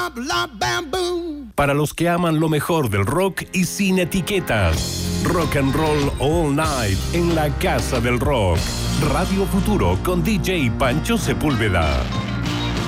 Para los que aman lo mejor del rock y sin etiquetas. Rock and Roll All Night en la Casa del Rock. Radio Futuro con DJ Pancho Sepúlveda.